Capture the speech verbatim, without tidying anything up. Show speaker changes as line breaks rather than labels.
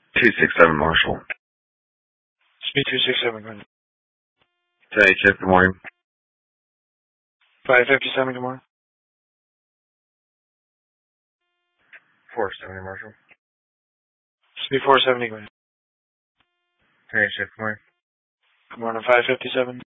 two six seven Marshall.
Speed two six seven, go ahead.
Hey, Chip, good morning.
five fifty-seven, good morning.
four seventy Marshall.
Speed four seventy, go ahead.
Hey, Chip, good morning.
Good morning, five fifty-seven.